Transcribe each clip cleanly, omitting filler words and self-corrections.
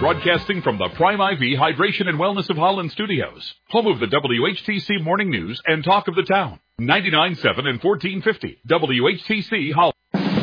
Broadcasting from the Prime IV Hydration and Wellness of Holland Studios, home of the WHTC Morning News and Talk of the Town. 99.7 and 1450 WHTC Holland.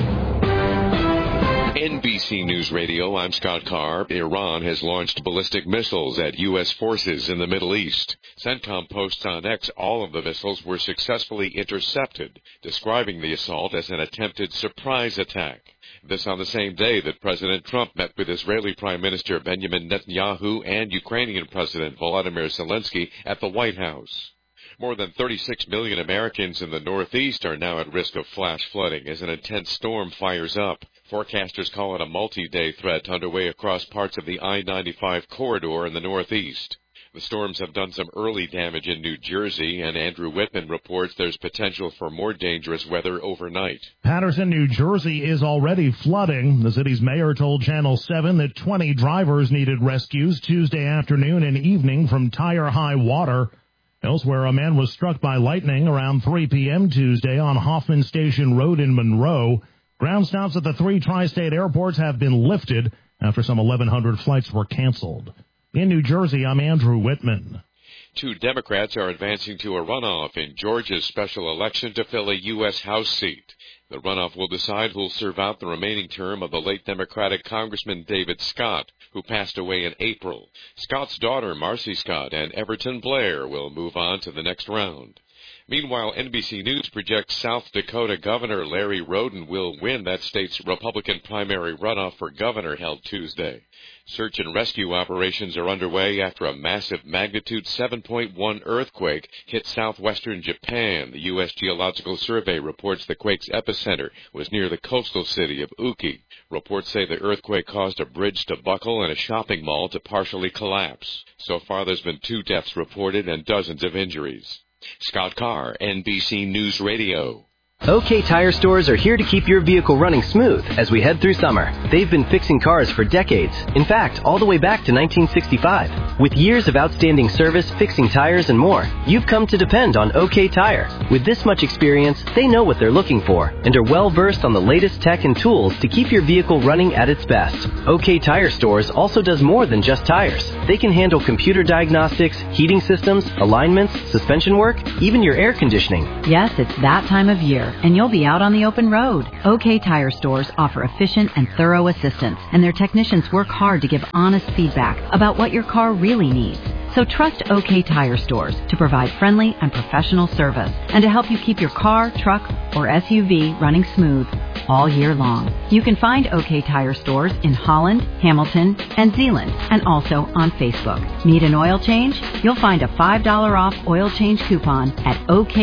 NBC News Radio, I'm Scott Carr. Iran has launched ballistic missiles at U.S. forces in the Middle East. CENTCOM posts on X all of the missiles were successfully intercepted, describing the assault as an attempted surprise attack. This on the same day that President Trump met with Israeli Prime Minister Benjamin Netanyahu and Ukrainian President Volodymyr Zelensky at the White House. More than 36 million Americans in the Northeast are now at risk of flash flooding as an intense storm fires up. Forecasters call it a multi-day threat underway across parts of the I-95 corridor in the Northeast. The storms have done some early damage in New Jersey, and Andrew Whitman reports there's potential for more dangerous weather overnight. Paterson, New Jersey is already flooding. The city's mayor told Channel 7 that 20 drivers needed rescues Tuesday afternoon and evening from tire-high water. Elsewhere, a man was struck by lightning around 3 p.m. Tuesday on Hoffman Station Road in Monroe. Ground stops at the 3 tri-state airports have been lifted after some 1,100 flights were canceled. In New Jersey, I'm Andrew Whitman. 2 Democrats are advancing to a runoff in Georgia's special election to fill a U.S. House seat. The runoff will decide who'll serve out the remaining term of the late Democratic Congressman David Scott, who passed away in April. Scott's daughter, Marcy Scott, and Everton Blair will move on to the next round. Meanwhile, NBC News projects South Dakota Governor Larry Roden will win that state's Republican primary runoff for governor held Tuesday. Search and rescue operations are underway after a massive magnitude 7.1 earthquake hit southwestern Japan. The U.S. Geological Survey reports the quake's epicenter was near the coastal city of Uki. Reports say the earthquake caused a bridge to buckle and a shopping mall to partially collapse. So far, there's been 2 deaths reported and dozens of injuries. Scott Carr, NBC News Radio. OK Tire Stores are here to keep your vehicle running smooth as we head through summer. They've been fixing cars for decades. In fact, all the way back to 1965. With years of outstanding service, fixing tires, and more, you've come to depend on OK Tire. With this much experience, they know what they're looking for and are well versed on the latest tech and tools to keep your vehicle running at its best. OK Tire Stores also does more than just tires. They can handle computer diagnostics, heating systems, alignments, suspension work, even your air conditioning. Yes, it's that time of year, and you'll be out on the open road. OK Tire Stores offer efficient and thorough assistance, and their technicians work hard to give honest feedback about what your car really needs. So trust OK Tire Stores to provide friendly and professional service and to help you keep your car, truck, or SUV running smooth all year long. You can find OK Tire Stores in Holland, Hamilton, and Zeeland, and also on Facebook. Need an oil change? You'll find a $5 off oil change coupon at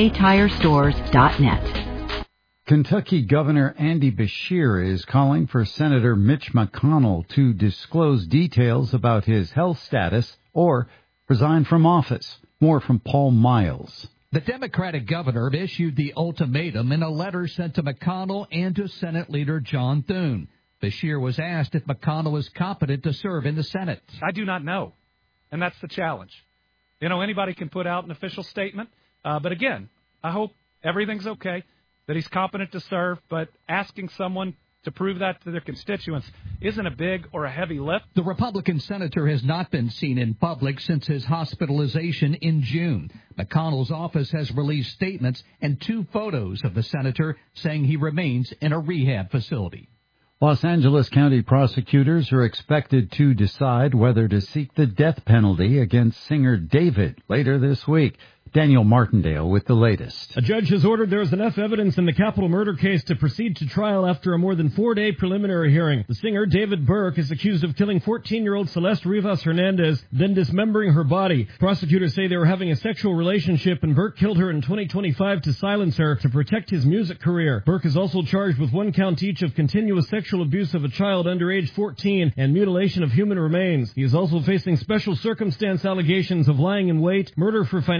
oktirestores.net. Kentucky Governor Andy Beshear is calling for Senator Mitch McConnell to disclose details about his health status or resign from office. More from Paul Miles. The Democratic governor issued the ultimatum in a letter sent to McConnell and to Senate Leader John Thune. Beshear was asked if McConnell is competent to serve in the Senate. I do not know, and that's the challenge. You know, anybody can put out an official statement, but again, I hope everything's okay, that he's competent to serve, but asking someone to prove that to their constituents isn't a big or a heavy lift. The Republican senator has not been seen in public since his hospitalization in June. McConnell's office has released statements and 2 photos of the senator saying he remains in a rehab facility. Los Angeles County prosecutors are expected to decide whether to seek the death penalty against singer David later this week. Daniel Martindale with the latest. A judge has ordered there is enough evidence in the capital murder case to proceed to trial after a more than 4-day preliminary hearing. The singer, David Burke, is accused of killing 14-year-old Celeste Rivas Hernandez, then dismembering her body. Prosecutors say they were having a sexual relationship, and Burke killed her in 2025 to silence her to protect his music career. Burke is also charged with 1 count each of continuous sexual abuse of a child under age 14 and mutilation of human remains. He is also facing special circumstance allegations of lying in wait, murder for financial gain,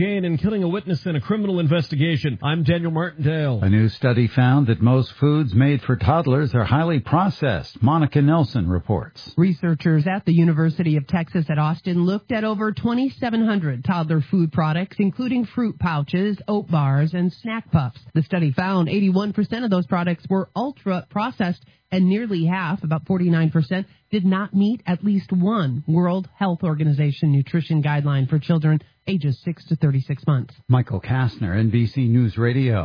cocaine and killing a witness in a criminal investigation. I'm Daniel Martindale. A new study found that most foods made for toddlers are highly processed. Monica Nelson reports. Researchers at the University of Texas at Austin looked at over 2,700 toddler food products, including fruit pouches, oat bars, and snack puffs. The study found 81% of those products were ultra-processed, and nearly half, about 49%, did not meet at least one World Health Organization nutrition guideline for children ages 6 to 36 months. Michael Kastner, NBC News Radio.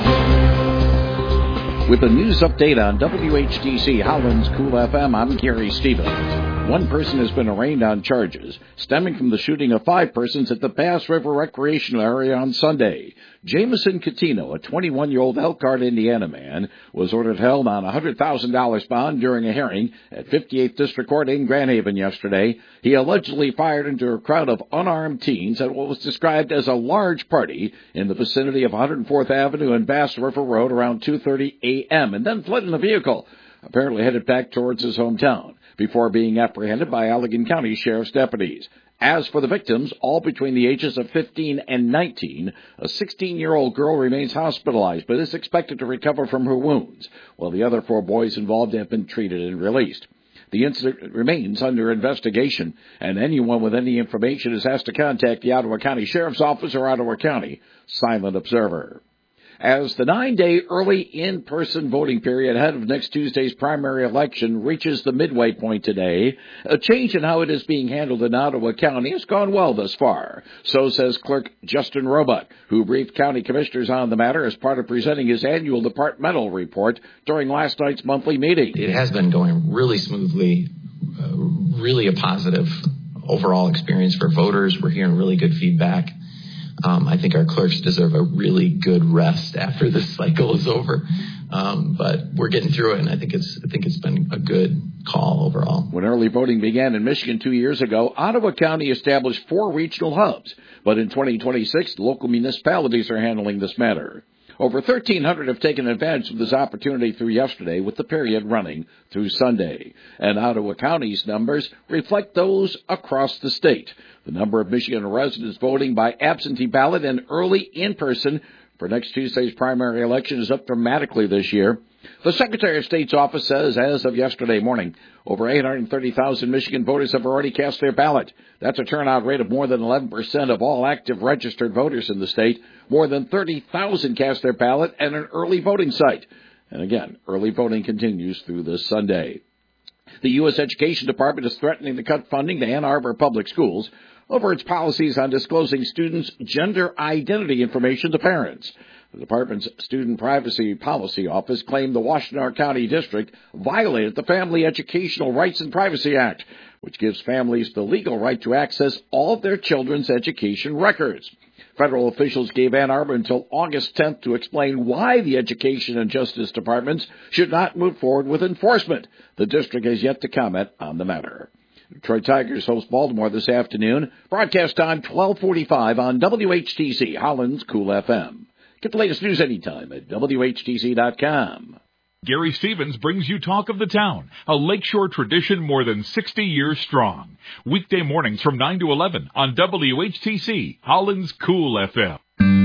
With a news update on WHTC Holland's Cool FM, I'm Gary Stevens. One person has been arraigned on charges stemming from the shooting of 5 persons at the Bass River Recreational Area on Sunday. Jameson Catino, a 21-year-old Elkhart, Indiana man, was ordered held on a $100,000 bond during a hearing at 58th District Court in Grand Haven yesterday. He allegedly fired into a crowd of unarmed teens at what was described as a large party in the vicinity of 104th Avenue and Bass River Road around 2:30 a.m. and then fled in a vehicle, apparently headed back towards his hometown, before being apprehended by Allegan County Sheriff's deputies. As for the victims, all between the ages of 15 and 19, a 16-year-old girl remains hospitalized but is expected to recover from her wounds, while the other 4 boys involved have been treated and released. The incident remains under investigation, and anyone with any information is asked to contact the Ottawa County Sheriff's Office or Ottawa County Silent Observer. As the 9-day early in-person voting period ahead of next Tuesday's primary election reaches the midway point today, a change in how it is being handled in Ottawa County has gone well thus far. So says Clerk Justin Roebuck, who briefed county commissioners on the matter as part of presenting his annual departmental report during last night's monthly meeting. It has been going really smoothly, really a positive overall experience for voters. We're hearing really good feedback. I think our clerks deserve a really good rest after this cycle is over. But we're getting through it, and I think it's been a good call overall. When early voting began in Michigan 2 years ago, Ottawa County established 4 regional hubs. But in 2026, local municipalities are handling this matter. Over 1,300 have taken advantage of this opportunity through yesterday, with the period running through Sunday. And Ottawa County's numbers reflect those across the state. The number of Michigan residents voting by absentee ballot and early in-person for next Tuesday's primary election is up dramatically this year. The Secretary of State's office says as of yesterday morning, over 830,000 Michigan voters have already cast their ballot. That's a turnout rate of more than 11% of all active registered voters in the state. More than 30,000 cast their ballot at an early voting site. And again, early voting continues through this Sunday. The U.S. Education Department is threatening to cut funding to Ann Arbor Public Schools over its policies on disclosing students' gender identity information to parents. The department's Student Privacy Policy Office claimed the Washtenaw County District violated the Family Educational Rights and Privacy Act, which gives families the legal right to access all of their children's education records. Federal officials gave Ann Arbor until August 10th to explain why the Education and Justice Departments should not move forward with enforcement. The district has yet to comment on the matter. Detroit Tigers host Baltimore this afternoon. Broadcast time 12:45 on WHTC, Holland's Cool FM. Get the latest news anytime at WHTC.com. Gary Stevens brings you Talk of the Town, a Lakeshore tradition more than 60 years strong. Weekday mornings from 9 to 11 on WHTC, Holland's Cool FM.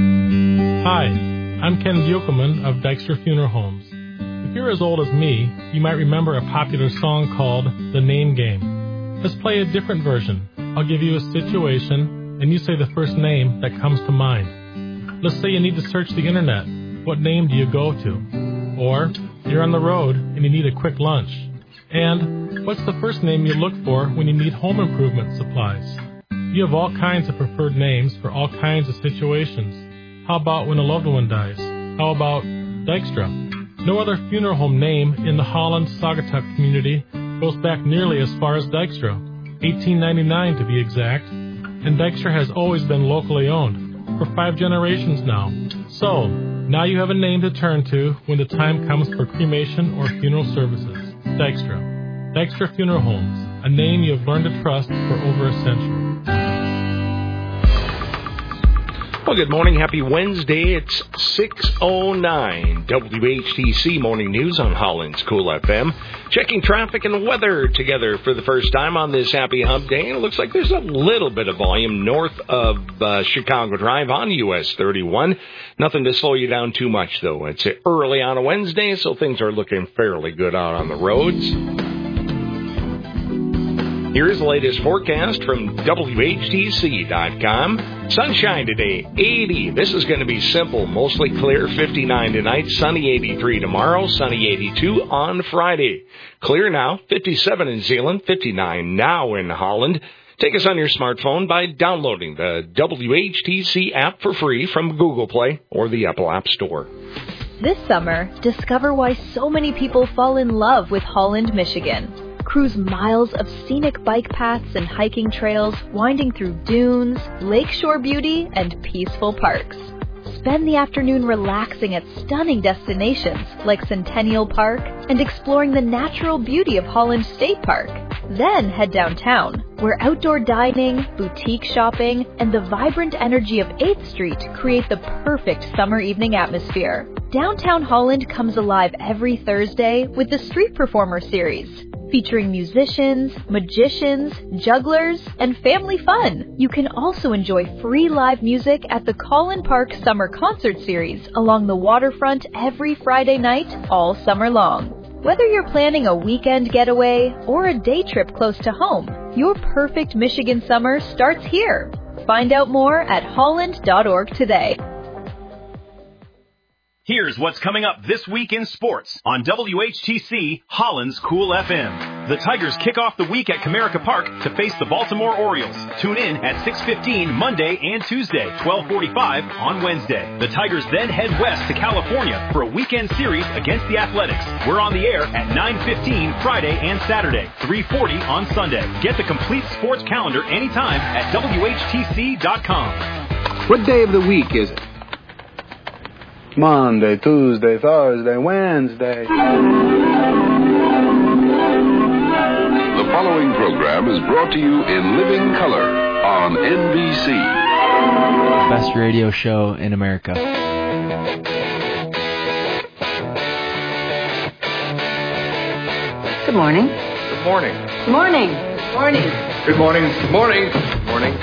Hi, I'm Ken Buchelman of Dykstra Funeral Homes. If you're as old as me, you might remember a popular song called The Name Game. Let's play a different version. I'll give you a situation, and you say the first name that comes to mind. Let's say you need to search the internet. What name do you go to? Or you're on the road and you need a quick lunch. And what's the first name you look for when you need home improvement supplies? You have all kinds of preferred names for all kinds of situations. How about when a loved one dies? How about Dykstra? No other funeral home name in the Holland Saugatuck community goes back nearly as far as Dykstra, 1899 to be exact, and Dykstra has always been locally owned for 5 generations now. So, now you have a name to turn to when the time comes for cremation or funeral services. Dykstra. Dykstra Funeral Homes, a name you have learned to trust for over a century. Well, good morning. Happy Wednesday. It's 6:09. WHTC Morning News on Holland's Cool FM. Checking traffic and weather together for the first time on this happy hump day. And it looks like there's a little bit of volume north of Chicago Drive on US 31. Nothing to slow you down too much, though. It's early on a Wednesday, so things are looking fairly good out on the roads. Here's the latest forecast from WHTC.com. Sunshine today, 80. This is going to be simple. Mostly clear, 59 tonight. Sunny, 83 tomorrow. Sunny, 82 on Friday. Clear now, 57 in Zeeland, 59 now in Holland. Take us on your smartphone by downloading the WHTC app for free from Google Play or the Apple App Store. This summer, discover why so many people fall in love with Holland, Michigan. Cruise miles of scenic bike paths and hiking trails, winding through dunes, lakeshore beauty, and peaceful parks. Spend the afternoon relaxing at stunning destinations like Centennial Park and exploring the natural beauty of Holland State Park. Then head downtown, where outdoor dining, boutique shopping, and the vibrant energy of 8th Street create the perfect summer evening atmosphere. Downtown Holland comes alive every Thursday with the Street Performer Series, featuring musicians, magicians, jugglers, and family fun. You can also enjoy free live music at the Collin Park Summer Concert Series along the waterfront every Friday night, all summer long. Whether you're planning a weekend getaway or a day trip close to home, your perfect Michigan summer starts here. Find out more at holland.org today. Here's what's coming up this week in sports on WHTC Holland's Cool FM. The Tigers kick off the week at Comerica Park to face the Baltimore Orioles. Tune in at 6:15 Monday and Tuesday, 12:45 on Wednesday. The Tigers then head west to California for a weekend series against the Athletics. We're on the air at 9:15 Friday and Saturday, 3:40 on Sunday. Get the complete sports calendar anytime at WHTC.com. What day of the week is it? Monday, Tuesday, Thursday, Wednesday. The following program is brought to you in living color on NBC. Best radio show in America. Good morning. Good morning. Good morning. Good morning. Good morning. Good morning. Good morning.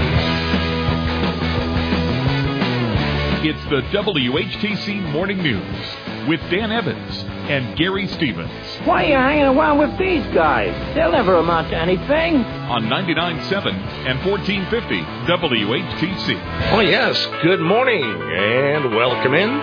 It's the WHTC Morning News with Dan Evans and Gary Stevens. Why are you hanging around with these guys? They'll never amount to anything. On 99.7 and 1450 WHTC. Oh, yes. Good morning and welcome in.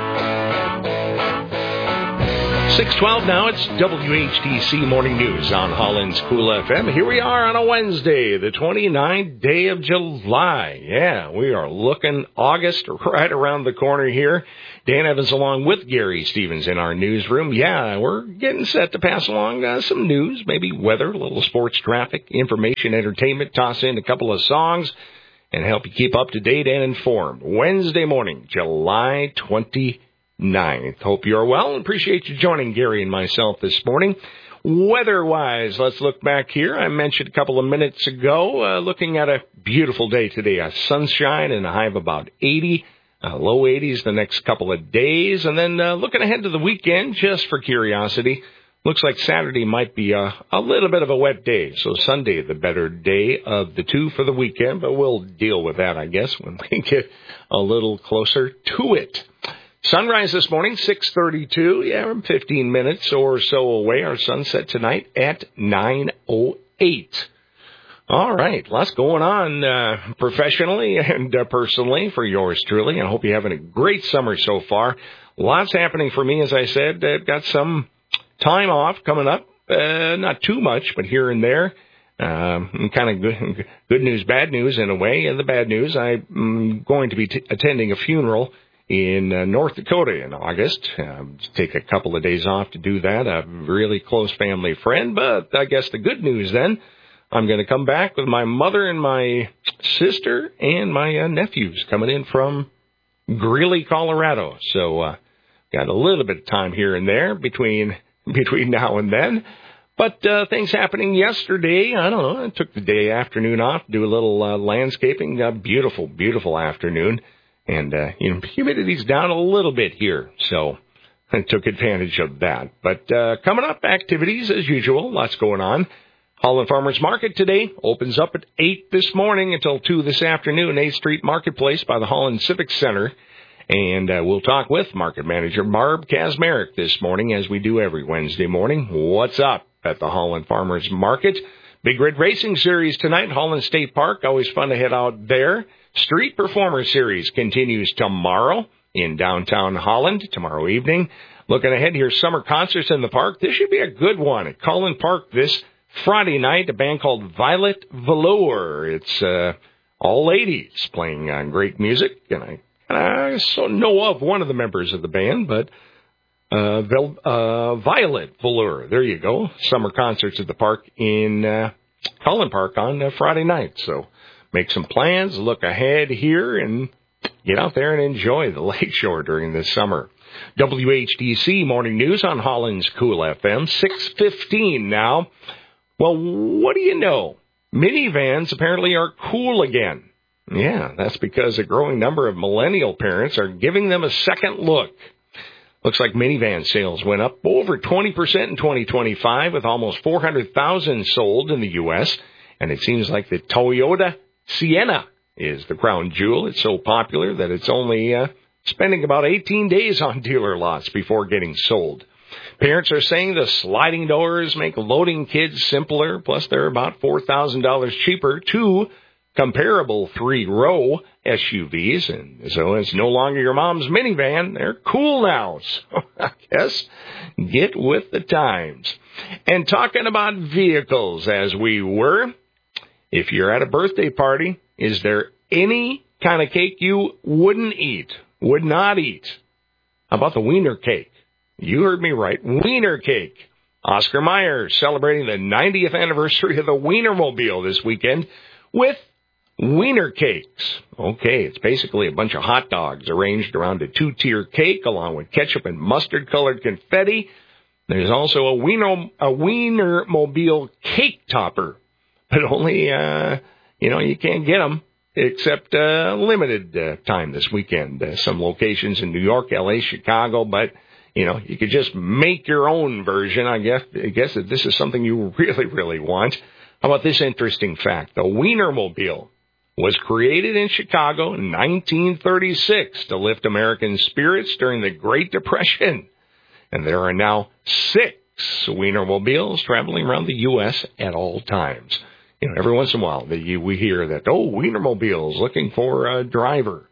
6:12 now. It's WHTC Morning News on Holland's Cool FM. Here we are on a Wednesday, the 29th day of July. Yeah, we are looking August right around the corner here. Dan Evans along with Gary Stevens in our newsroom. Yeah, we're getting set to pass along some news, maybe weather, a little sports traffic, information, entertainment, toss in a couple of songs, and help you keep up to date and informed. Wednesday morning, July 29th. Hope you're well. Appreciate you joining Gary and myself this morning. Weather-wise, let's look back here. I mentioned a couple of minutes ago, looking at a beautiful day today. Sunshine and a high of about 80, low 80s the next couple of days. And then looking ahead to the weekend, just for curiosity, looks like Saturday might be a little bit of a wet day. So Sunday, the better day of the two for the weekend. But we'll deal with that, I guess, when we get a little closer to it. Sunrise this morning, 6:32. Yeah, we're 15 minutes or so away. Our sunset tonight at 9:08. All right, lots going on professionally and personally for yours truly. I hope you're having a great summer so far. Lots happening for me, as I said. I've got some time off coming up. Not too much, but here and there. Kind of good news, bad news in a way. And the bad news, I'm going to be attending a funeral in North Dakota in August. Take a couple of days off to do that. A really close family friend. But I guess the good news then, I'm going to come back with my mother and my sister and my nephews coming in from Greeley, Colorado. So got a little bit of time here and there between now and then. But things happening yesterday, I don't know, I took the afternoon off to do a little landscaping. Beautiful, beautiful afternoon. And, humidity's down a little bit here, so I took advantage of that. But coming up, activities as usual, lots going on. Holland Farmers Market today opens up at 8 this morning until 2 this afternoon, 8th Street Marketplace by the Holland Civic Center. And we'll talk with Market Manager Barb Kazmarek this morning, as we do every Wednesday morning. What's up at the Holland Farmers Market? Big Red Racing Series tonight, Holland State Park. Always fun to head out there. Street Performer Series continues tomorrow in downtown Holland, tomorrow evening. Looking ahead here, summer concerts in the park. This should be a good one at Cullen Park this Friday night, a band called Violet Velour. It's all ladies playing great music, and I know of one of the members of the band, but Violet Velour, there you go. Summer concerts at the park in Cullen Park on Friday night. So make some plans, look ahead here, and get out there and enjoy the lakeshore during this summer. WHTC Morning News on Holland's Cool FM, 6:15 now. Well, what do you know? Minivans apparently are cool again. Yeah, that's because a growing number of millennial parents are giving them a second look. Looks like minivan sales went up over 20% in 2025, with almost 400,000 sold in the U.S., and it seems like the Toyota Sienna is the crown jewel. It's so popular that it's only spending about 18 days on dealer lots before getting sold. Parents are saying the sliding doors make loading kids simpler, plus they're about $4,000 cheaper. Two comparable 3-row SUVs, and so it's no longer your mom's minivan. They're cool now, so I guess get with the times. And talking about vehicles, as we were, if you're at a birthday party, is there any kind of cake you wouldn't eat, would not eat? How about the wiener cake? You heard me right, wiener cake. Oscar Mayer celebrating the 90th anniversary of the Wienermobile this weekend with wiener cakes. Okay, it's basically a bunch of hot dogs arranged around a 2-tier cake along with ketchup and mustard-colored confetti. There's also a Wienermobile cake topper, but only, you can't get them except limited time this weekend. Some locations in New York, L.A., Chicago, but you could just make your own version. I guess that this is something you really, really want. How about this interesting fact? The Wienermobile was created in Chicago in 1936 to lift American spirits during the Great Depression. And there are now 6 Wienermobiles traveling around the U.S. at all times. Every once in a while we hear that, Wienermobile's looking for a driver.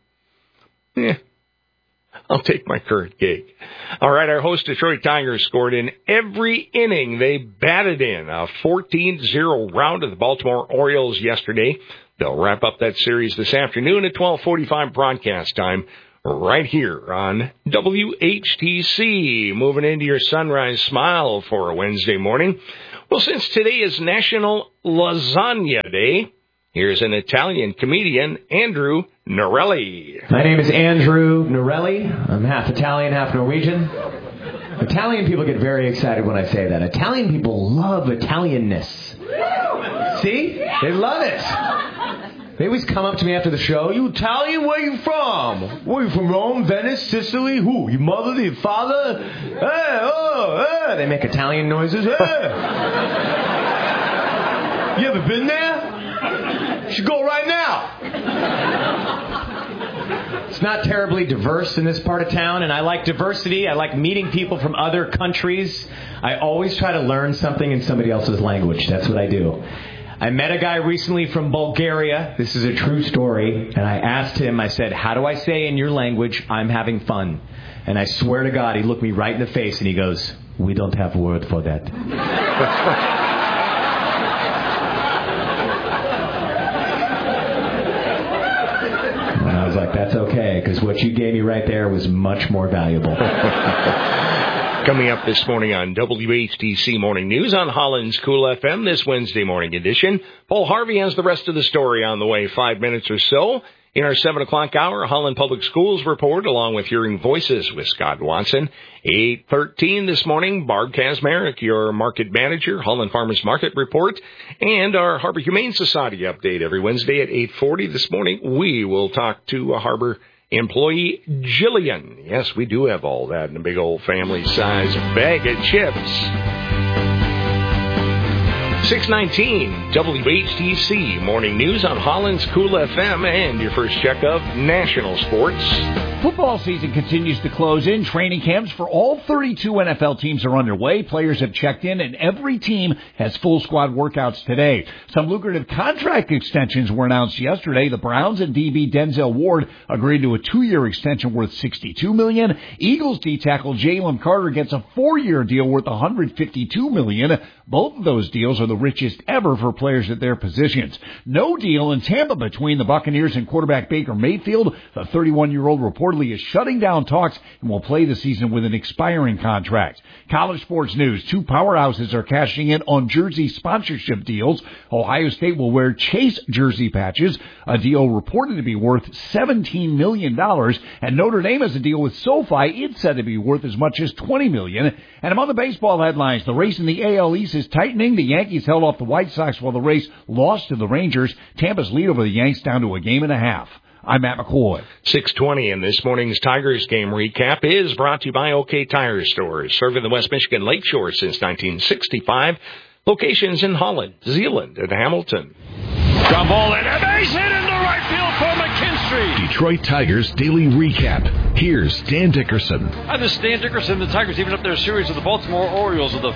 I'll take my current gig. All right, our host Detroit Tigers scored in every inning. They batted in a 14-0 round of the Baltimore Orioles yesterday. They'll wrap up that series this afternoon at 12:45 broadcast time right here on WHTC. Moving into your Sunrise Smile for a Wednesday morning. Well, since today is National Lasagna Day, here's an Italian comedian, Andrew Norelli. My name is Andrew Norelli. I'm half Italian, half Norwegian. Italian people get very excited when I say that. Italian people love Italianness. See? They love it. They always come up to me after the show. You Italian? Where you from? Where you from? Rome, Venice, Sicily? Who? Your mother, your father? Hey, oh, hey. They make Italian noises. Hey. You ever been there? You should go right now. It's not terribly diverse in this part of town, and I like diversity. I like meeting people from other countries. I always try to learn something in somebody else's language. That's what I do. I met a guy recently from Bulgaria. This is a true story. And I asked him, I said, how do I say in your language, I'm having fun? And I swear to God, he looked me right in the face and he goes, we don't have a word for that. And I was like, that's okay, because what you gave me right there was much more valuable. Coming up this morning on WHTC Morning News on Holland's Cool FM, this Wednesday morning edition. Paul Harvey has the rest of the story on the way, 5 minutes or so. In our 7 o'clock hour, Holland Public Schools report, along with Hearing Voices with Scott Watson. 8:13 this morning, Barb Kazmarek, your market manager, Holland Farmers Market report, and our Harbor Humane Society update every Wednesday at 8:40 this morning. We will talk to Harbor employee Jillian. Yes, we do have all that in a big old family-sized bag of chips. 619 WHTC Morning News on Holland's Cool FM and your first check of national sports. Football season continues to close in. Training camps for all 32 NFL teams are underway. Players have checked in, and every team has full squad workouts today. Some lucrative contract extensions were announced yesterday. The Browns and DB Denzel Ward agreed to a 2-year extension worth $62 million. Eagles D-tackle Jalen Carter gets a 4-year deal worth $152 million. Both of those deals are the richest ever for players at their positions. No deal in Tampa between the Buccaneers and quarterback Baker Mayfield. The 31-year-old reportedly is shutting down talks and will play the season with an expiring contract. College sports news. 2 powerhouses are cashing in on jersey sponsorship deals. Ohio State will wear Chase jersey patches, a deal reported to be worth $17 million. And Notre Dame has a deal with SoFi. It's said to be worth as much as $20 million. And among the baseball headlines, the race in the AL East is tightening. The Yankees held off the White Sox while the race lost to the Rangers. Tampa's lead over the Yanks down to a game and a half. I'm Matt McCoy. 6:20, and this morning's Tigers game recap is brought to you by OK Tire Stores, serving the West Michigan Lakeshore since 1965. Locations in Holland, Zeeland, and Hamilton. Ground ball and a base hit into right field for McKinstry. Detroit Tigers Daily Recap. Here's Dan Dickerson. Hi, this is Dan Dickerson. The Tigers even up their series with the Baltimore Orioles with a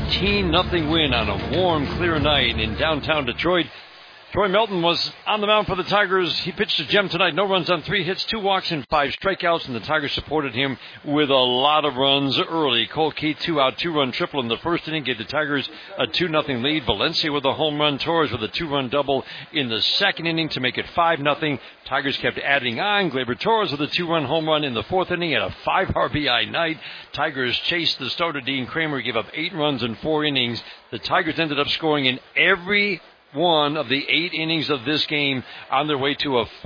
14-0 win on a warm, clear night in downtown Detroit. Troy Melton was on the mound for the Tigers. He pitched a gem tonight. No runs on 3 hits, 2 walks, and 5 strikeouts, and the Tigers supported him with a lot of runs early. Cole Keith, 2-out, 2-run triple in the first inning, gave the Tigers a 2-0 lead. Valencia with a home run. Torres with a 2-run double in the second inning to make it 5-0. Tigers kept adding on. Gleyber Torres with a 2-run home run in the fourth inning and a 5 RBI night. Tigers chased the starter, Dean Kramer, gave up 8 runs in 4 innings. The Tigers ended up scoring in every one of the 8 innings of this game on their way to a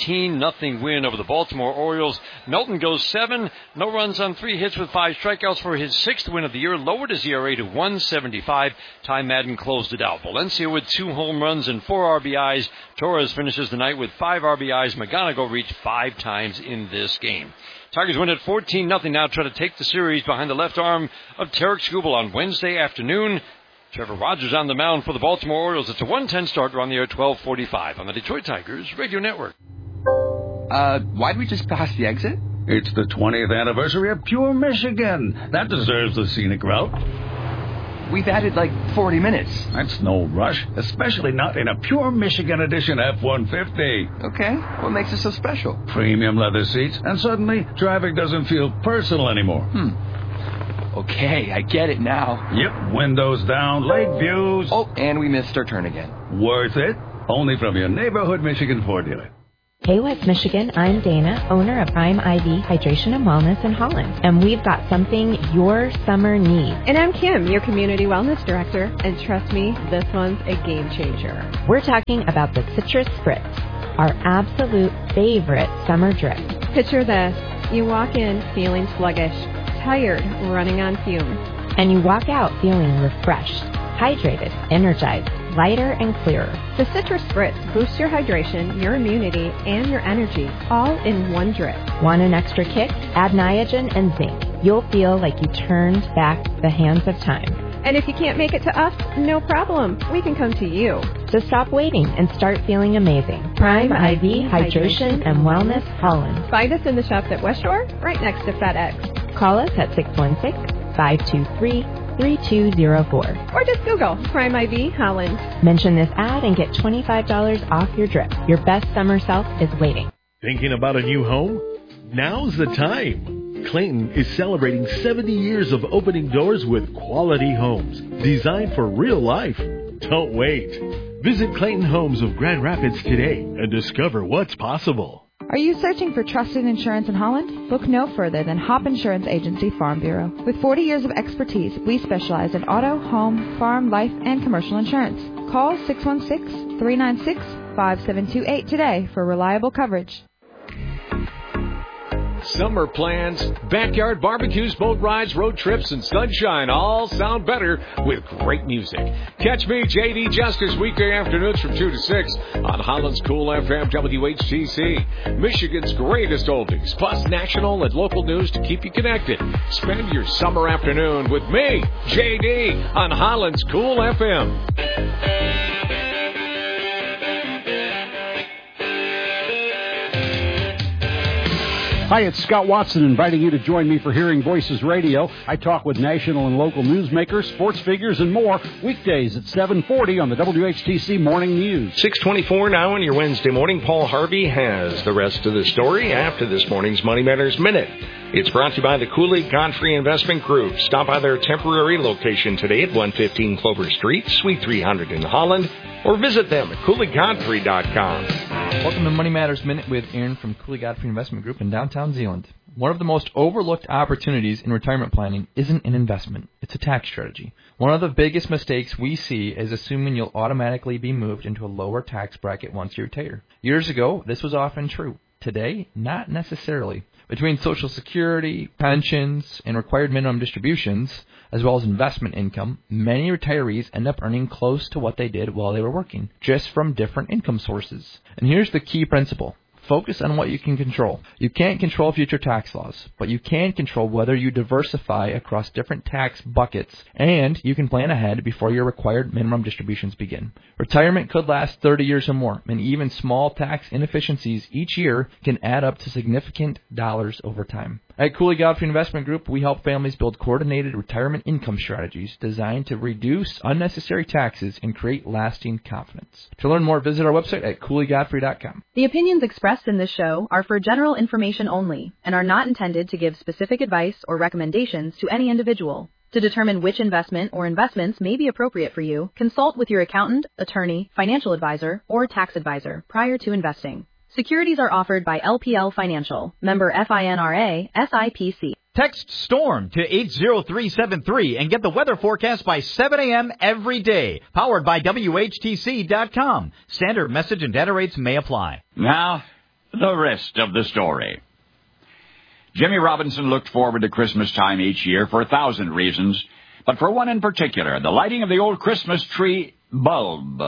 14-0 win over the Baltimore Orioles. Melton goes 7, no runs on 3 hits with 5 strikeouts for his 6th win of the year, lowered his ERA to 1.75. Ty Madden closed it out. Valencia with 2 home runs and 4 RBIs. Torres finishes the night with 5 RBIs. McGonigal reached 5 times in this game. Tigers win at 14-0 now, try to take the series behind the left arm of Tarek Skubal on Wednesday afternoon. Trevor Rogers on the mound for the Baltimore Orioles. It's a 1:10 start. We're on the air 12:45 on the Detroit Tigers Radio Network. Why'd we just pass the exit? It's the 20th anniversary of Pure Michigan. That deserves the scenic route. We've added like 40 minutes. That's no rush, especially not in a Pure Michigan Edition F-150. Okay, what makes it so special? Premium leather seats, and suddenly traffic doesn't feel personal anymore. Okay, I get it now. Yep, windows down, lake views. Oh, and we missed our turn again. Worth it. Only from your neighborhood Michigan Ford dealer. Hey West Michigan, I'm Dana, owner of Prime IV Hydration and Wellness in Holland, and we've got something your summer needs. And I'm Kim, your Community Wellness Director, and trust me, this one's a game changer. We're talking about the Citrus Spritz, our absolute favorite summer drip. Picture this, you walk in feeling sluggish, tired, running on fumes. And you walk out feeling refreshed, hydrated, energized, lighter and clearer. The Citrus Spritz boosts your hydration, your immunity, and your energy, all in one drip. Want an extra kick? Add Niagen and zinc. You'll feel like you turned back the hands of time. And if you can't make it to us, no problem. We can come to you. So stop waiting and start feeling amazing. Prime IV Hydration and Wellness Holland. Find us in the shops at West Shore, right next to FedEx. Call us at 616-523-3204. Or just Google Prime IV Holland. Mention this ad and get $25 off your drip. Your best summer self is waiting. Thinking about a new home? Now's the time. Clayton is celebrating 70 years of opening doors with quality homes designed for real life. Don't wait. Visit Clayton Homes of Grand Rapids today and discover what's possible. Are you searching for trusted insurance in Holland? Look no further than Hop Insurance Agency Farm Bureau. With 40 years of expertise, we specialize in auto, home, farm, life, and commercial insurance. Call 616-396-5728 today for reliable coverage. Summer plans, backyard barbecues, boat rides, road trips, and sunshine all sound better with great music. Catch me, J.D. Justice, weekday afternoons from 2 to 6 on Holland's Cool FM WHTC. Michigan's greatest oldies, plus national and local news to keep you connected. Spend your summer afternoon with me, J.D., on Holland's Cool FM. Hi, it's Scott Watson inviting you to join me for Hearing Voices Radio. I talk with national and local newsmakers, sports figures, and more weekdays at 7:40 on the WHTC Morning News. 6:24 now on your Wednesday morning. Paul Harvey has the rest of the story after this morning's Money Matters Minute. It's brought to you by the Cooley Godfrey Investment Group. Stop by their temporary location today at 115 Clover Street, Suite 300 in Holland, or visit them at CooleyGodfrey.com. Welcome to Money Matters Minute with Aaron from Cooley Godfrey Investment Group in downtown Zeeland. One of the most overlooked opportunities in retirement planning isn't an investment, it's a tax strategy. One of the biggest mistakes we see is assuming you'll automatically be moved into a lower tax bracket once you retire. Years ago, this was often true. Today, not necessarily. Between Social Security, pensions, and required minimum distributions, as well as investment income, many retirees end up earning close to what they did while they were working, just from different income sources. And here's the key principle. Focus on what you can control. You can't control future tax laws, but you can control whether you diversify across different tax buckets, and you can plan ahead before your required minimum distributions begin. Retirement could last 30 years or more, and even small tax inefficiencies each year can add up to significant dollars over time. At Cooley Godfrey Investment Group, we help families build coordinated retirement income strategies designed to reduce unnecessary taxes and create lasting confidence. To learn more, visit our website at CooleyGodfrey.com. The opinions expressed in this show are for general information only and are not intended to give specific advice or recommendations to any individual. To determine which investment or investments may be appropriate for you, consult with your accountant, attorney, financial advisor, or tax advisor prior to investing. Securities are offered by LPL Financial, member FINRA, SIPC. Text STORM to 80373 and get the weather forecast by 7 a.m. every day. Powered by WHTC.com. Standard message and data rates may apply. Now, the rest of the story. Jimmy Robinson looked forward to Christmas time each year for 1,000 reasons, but for one in particular, the lighting of the old Christmas tree bulb.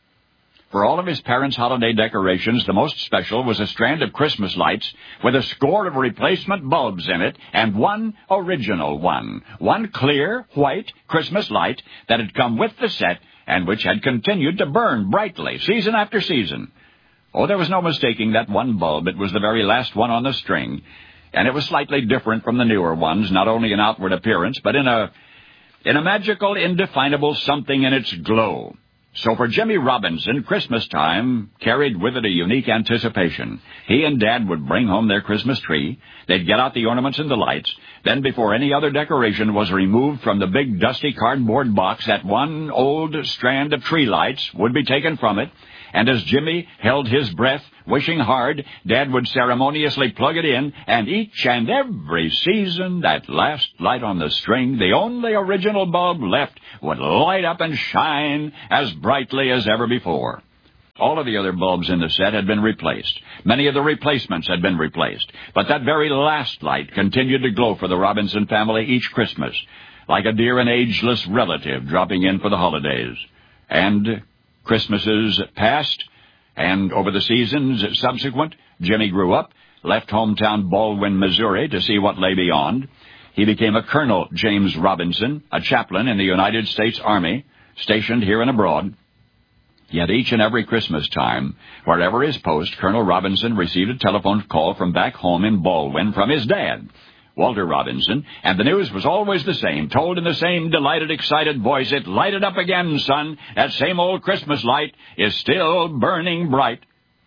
For all of his parents' holiday decorations, the most special was a strand of Christmas lights with a score of replacement bulbs in it and one original one. One clear, white Christmas light that had come with the set and which had continued to burn brightly season after season. Oh, there was no mistaking that one bulb. It was the very last one on the string, and it was slightly different from the newer ones, not only in outward appearance, but in a magical, indefinable something in its glow. So for Jimmy Robinson, Christmas time carried with it a unique anticipation. He and Dad would bring home their Christmas tree. They'd get out the ornaments and the lights. Then, before any other decoration was removed from the big dusty cardboard box, that one old strand of tree lights would be taken from it. And as Jimmy held his breath, wishing hard, Dad would ceremoniously plug it in, and each and every season, that last light on the string, the only original bulb left, would light up and shine as brightly as ever before. All of the other bulbs in the set had been replaced. Many of the replacements had been replaced. But that very last light continued to glow for the Robinson family each Christmas, like a dear and ageless relative dropping in for the holidays. And Christmases passed, and over the seasons subsequent, Jimmy grew up, left hometown Baldwin, Missouri, to see what lay beyond. He became a Colonel James Robinson, a chaplain in the United States Army, stationed here and abroad. Yet each and every Christmas time, wherever his post, Colonel Robinson received a telephone call from back home in Baldwin from his dad, Walter Robinson, and the news was always the same, told in the same delighted, excited voice. It lighted up again, son. That same old Christmas light is still burning bright.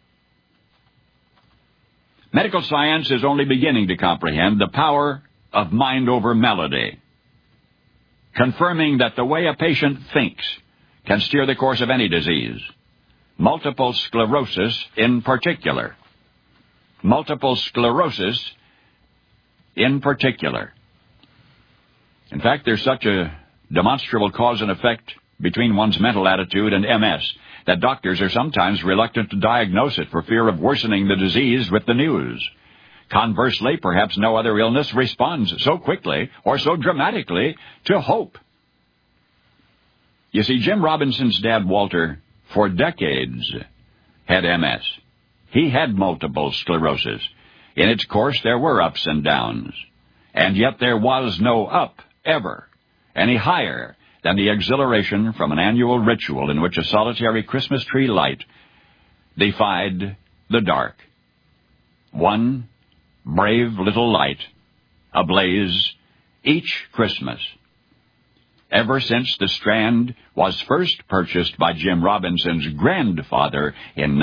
Medical science is only beginning to comprehend the power of mind over melody, confirming that the way a patient thinks can steer the course of any disease, multiple sclerosis in particular. Multiple sclerosis in particular. In fact, there's such a demonstrable cause and effect between one's mental attitude and MS that doctors are sometimes reluctant to diagnose it for fear of worsening the disease with the news. Conversely, perhaps no other illness responds so quickly or so dramatically to hope. You see, Jim Robinson's dad, Walter, for decades had MS. He had multiple sclerosis. In its course, there were ups and downs. And yet there was no up, ever, any higher than the exhilaration from an annual ritual in which a solitary Christmas tree light defied the dark. One brave little light ablaze each Christmas. Ever since the Strand was first purchased by Jim Robinson's grandfather in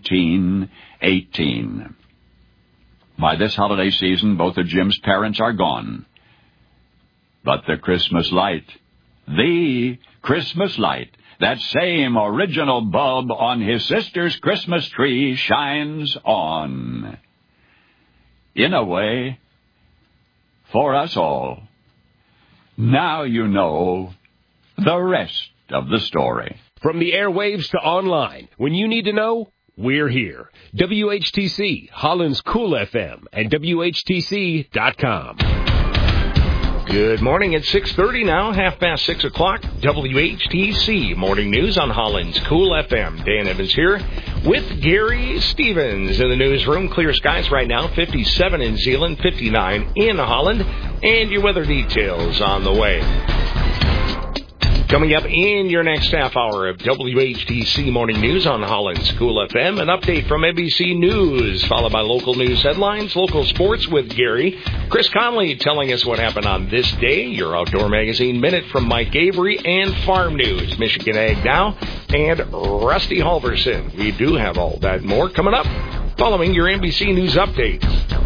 1918. By this holiday season, both of Jim's parents are gone. But the Christmas light, the Christmas light, that same original bulb on his sister's Christmas tree shines on. In a way, for us all. Now you know the rest of the story. From the airwaves to online, when you need to know, we're here. WHTC, Holland's Cool FM, and WHTC.com. Good morning. It's 6:30 now, 6:30 WHTC Morning News on Holland's Cool FM. Dan Evans here with Gary Stevens in the newsroom. Clear skies right now, 57 in Zeeland, 59 in Holland, and your weather details on the way. Coming up in your next half hour of WHTC Morning News on Holland's Cool FM, an update from NBC News, followed by local news headlines, local sports with Gary. Chris Conley telling us what happened on this day, your Outdoor Magazine Minute from Mike Avery, and Farm News, Michigan Ag Now, and Rusty Halverson. We do have all that and more coming up following your NBC News update.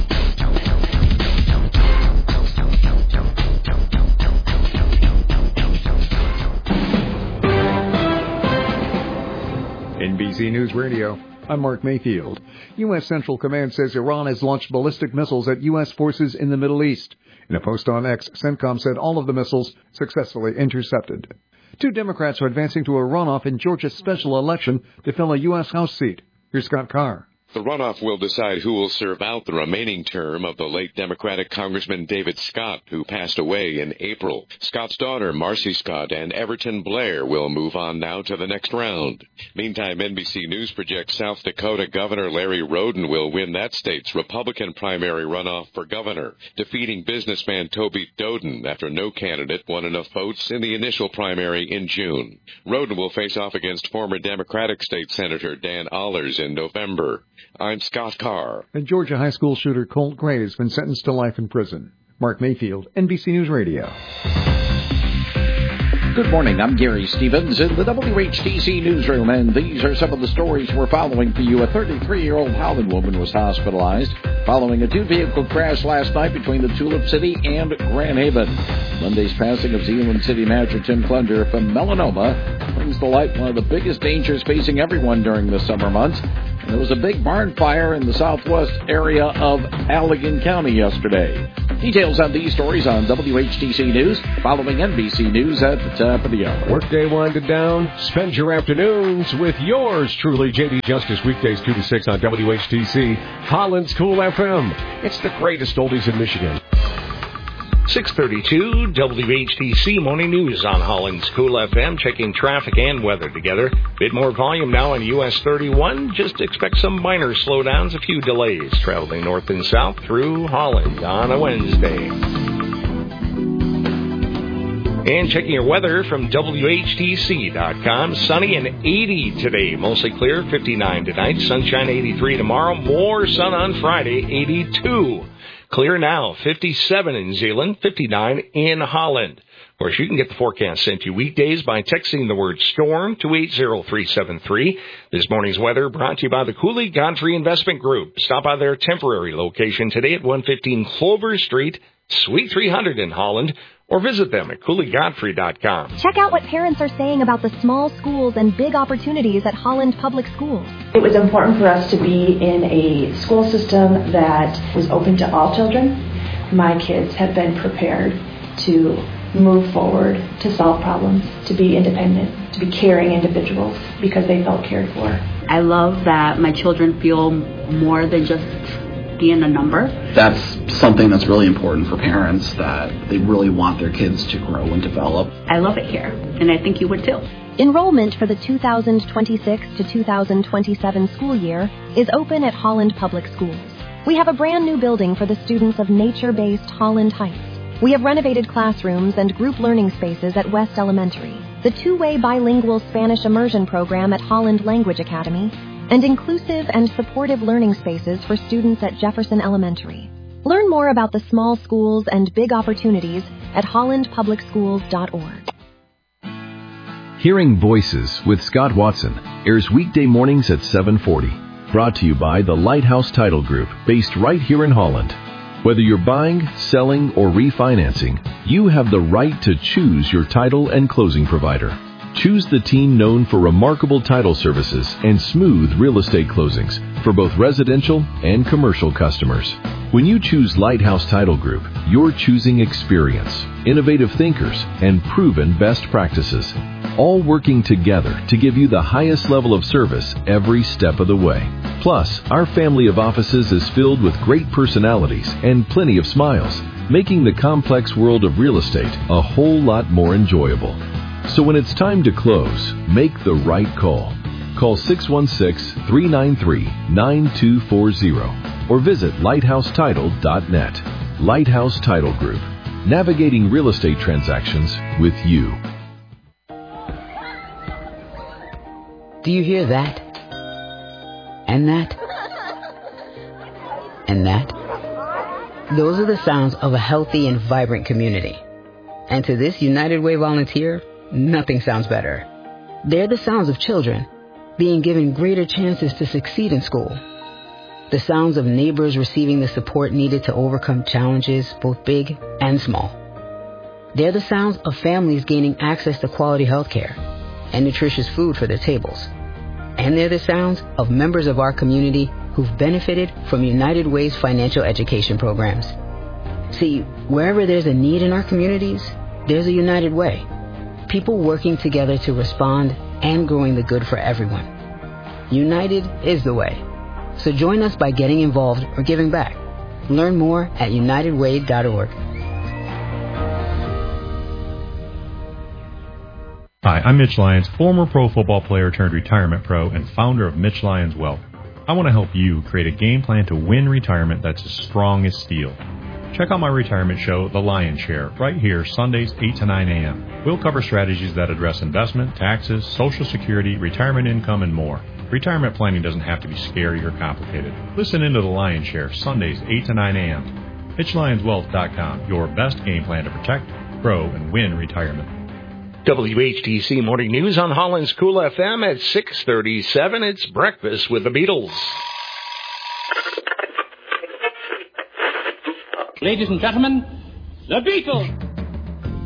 NBC News Radio, I'm Mark Mayfield. U.S. Central Command says Iran has launched ballistic missiles at U.S. forces in the Middle East. In a post on X, CENTCOM said all of the missiles successfully intercepted. 2 Democrats are advancing to a runoff in Georgia's special election to fill a U.S. House seat. Here's Scott Carr. The runoff will decide who will serve out the remaining term of the late Democratic Congressman David Scott, who passed away in April. Scott's daughter, Marcy Scott, and Everton Blair will move on now to the next round. Meantime, NBC News projects South Dakota Governor Larry Roden will win that state's Republican primary runoff for governor, defeating businessman Toby Doden after no candidate won enough votes in the initial primary in June. Roden will face off against former Democratic State Senator Dan Allers in November. I'm Scott Carr. And Georgia high school shooter Colt Gray has been sentenced to life in prison. Mark Mayfield, NBC News Radio. Good morning. I'm Gary Stevens in the WHTC newsroom, and these are some of the stories we're following for you. A 33-year-old Holland woman was hospitalized following a 2-vehicle crash last night between the Tulip City and Grand Haven. Monday's passing of Zeeland City Manager Tim Plunder from melanoma brings to light one of the biggest dangers facing everyone during the summer months. And there was a big barn fire in the southwest area of Allegan County yesterday. Details on these stories on WHTC News, following NBC News at the top of the hour. Workday winded down. Spend your afternoons with yours truly, J.D. Justice, weekdays 2 to 6 on WHTC, Holland's Cool FM. It's the greatest oldies in Michigan. 6:32 WHTC Morning News on Holland's Cool FM, checking traffic and weather together. Bit more volume now on US 31. Just expect some minor slowdowns, a few delays traveling north and south through Holland on a Wednesday. And checking your weather from WHTC.com. Sunny and 80 today. Mostly clear, 59 tonight. Sunshine, 83 tomorrow. More sun on Friday, 82. Clear now, 57 in Zeeland, 59 in Holland. Of course, you can get the forecast sent to you weekdays by texting the word storm to 80373. This morning's weather brought to you by the Cooley Godfrey Investment Group. Stop by their temporary location today at 115 Clover Street, Suite 300 in Holland, or visit them at CooleyGodfrey.com. Check out what parents are saying about the small schools and big opportunities at Holland Public Schools. It was important for us to be in a school system that was open to all children. My kids have been prepared to move forward, to solve problems, to be independent, to be caring individuals because they felt cared for. I love that my children feel more than just being a number. That's something that's really important for parents, that they really want their kids to grow and develop. I love it here, and I think you would too. Enrollment for the 2026 to 2027 school year is open at Holland Public Schools. We have a brand new building for the students of nature-based Holland Heights. We have renovated classrooms and group learning spaces at West Elementary, the two-way bilingual Spanish immersion program at Holland Language Academy, and inclusive and supportive learning spaces for students at Jefferson Elementary. Learn more about the small schools and big opportunities at hollandpublicschools.org. Hearing Voices with Scott Watson airs weekday mornings at 7:40. Brought to you by the Lighthouse Title Group, based right here in Holland. Whether you're buying, selling, or refinancing, you have the right to choose your title and closing provider. Choose the team known for remarkable title services and smooth real estate closings for both residential and commercial customers. When you choose Lighthouse Title Group, you're choosing experience, innovative thinkers, and proven best practices, all working together to give you the highest level of service every step of the way. Plus, our family of offices is filled with great personalities and plenty of smiles, making the complex world of real estate a whole lot more enjoyable. So when it's time to close, make the right call. Call 616-393-9240 or visit lighthousetitle.net. Lighthouse Title Group, navigating real estate transactions with you. Do you hear that? And that? And that? Those are the sounds of a healthy and vibrant community. And to this United Way volunteer, nothing sounds better. They're the sounds of children being given greater chances to succeed in school. The sounds of neighbors receiving the support needed to overcome challenges, both big and small. They're the sounds of families gaining access to quality health care and nutritious food for their tables. And they're the sounds of members of our community who've benefited from United Way's financial education programs. See, wherever there's a need in our communities, there's a United Way. People working together to respond and growing the good for everyone. United is the way. So join us by getting involved or giving back. Learn more at unitedway.org. Hi, I'm Mitch Lyons, former pro football player turned retirement pro and founder of Mitch Lyons Wealth. I want to help you create a game plan to win retirement that's as strong as steel. Check out my retirement show, The Lion's Share, right here, Sundays 8 to 9 a.m. We'll cover strategies that address investment, taxes, Social Security, retirement income, and more. Retirement planning doesn't have to be scary or complicated. Listen into The Lion's Share, Sundays 8 to 9 a.m. MitchLyonsWealth.com, your best game plan to protect, grow, and win retirement. WHTC Morning News on Holland's Cool FM at 6:37. It's Breakfast with the Beatles. Ladies and gentlemen, the Beatles!